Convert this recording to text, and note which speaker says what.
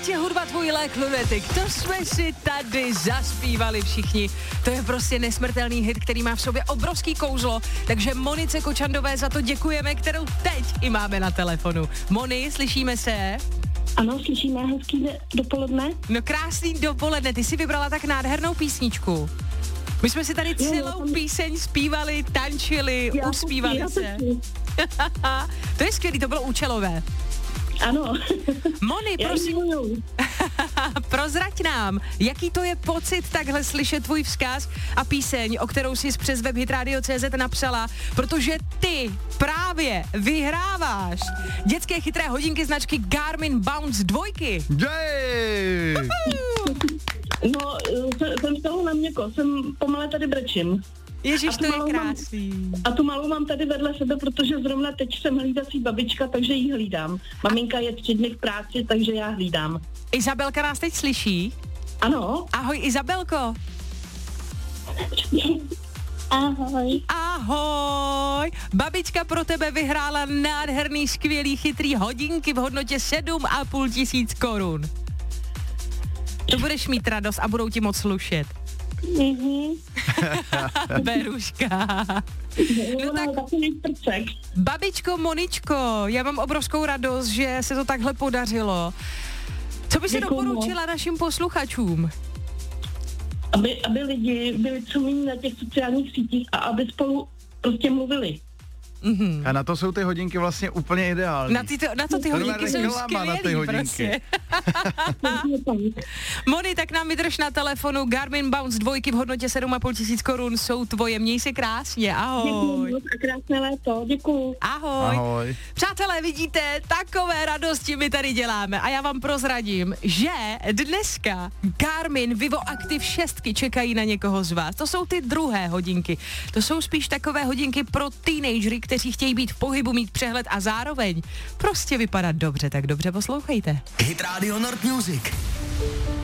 Speaker 1: Ať je hudba tvůj lék, Lunetik. To jsme si tady zaspívali všichni. To je prostě nesmrtelný hit, který má v sobě obrovský kouzlo. Takže Monice Kočandové za to děkujeme, kterou teď i máme na telefonu. Moni, slyšíme se?
Speaker 2: Ano, slyšíme, hezký dopoledne.
Speaker 1: No krásný dopoledne, ty si vybrala tak nádhernou písničku. My jsme si tady celou píseň zpívali, tančili, uspívali se. To je skvělý, to bylo účelové.
Speaker 2: Ano.
Speaker 1: Moni, prosím, prozrať nám, jaký to je pocit takhle slyšet tvůj vzkaz a píseň, o kterou jsi přes web hitradio.cz napsala, protože ty právě vyhráváš dětské chytré hodinky značky Garmin Bounce 2.
Speaker 3: Jej!
Speaker 2: No, jsem z toho na měko, pomale tady brečím.
Speaker 1: Ježiš, to je krásný.
Speaker 2: A tu malou mám tady vedle sebe, protože zrovna teď jsem hlídací babička, takže ji hlídám. Maminka je 3 dny v práci, takže já hlídám.
Speaker 1: Izabelka nás teď slyší?
Speaker 2: Ano.
Speaker 1: Ahoj, Izabelko.
Speaker 2: Ahoj.
Speaker 1: Ahoj. Babička pro tebe vyhrála nádherný, skvělý, chytrý hodinky v hodnotě 7,5 tisíc korun. To budeš mít radost a budou ti moc slušet. Beruška. No tak, babičko Moničko, já mám obrovskou radost, že se to takhle podařilo. Co by si doporučila našim posluchačům?
Speaker 2: Aby lidi byli co méně na těch sociálních sítích a aby spolu prostě mluvili.
Speaker 3: A na to jsou ty hodinky vlastně úplně ideální.
Speaker 1: Na to ty hodinky jsou skvělý prostě. Moni, tak nám vydrž na telefonu. Garmin Bounce 2 v hodnotě 7,5 tisíc korun jsou tvoje. Měj se krásně, ahoj.
Speaker 2: Děkuji a krásné léto, děkuji.
Speaker 1: Ahoj.
Speaker 3: Ahoj.
Speaker 1: Přátelé, vidíte, takové radosti my tady děláme a já vám prozradím, že dneska Garmin Vivo Active 6 čekají na někoho z vás. To jsou ty druhé hodinky. To jsou spíš takové hodinky pro teenagery, kteří chtějí být v pohybu, mít přehled a zároveň prostě vypadat dobře, tak dobře poslouchejte.
Speaker 4: Hit Radio Nord Music.